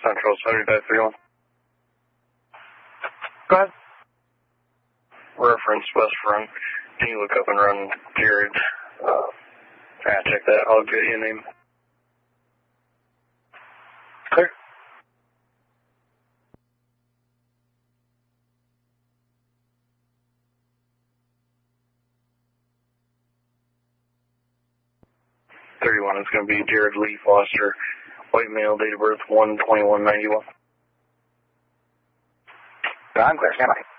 Central 70-31. Go ahead. Reference West Front. Can you look up and run Jared? Check that. I'll get you a name. Clear. It's going to be Jared Lee Foster, white male, date of birth 1/21/91. I'm clear. Stand by.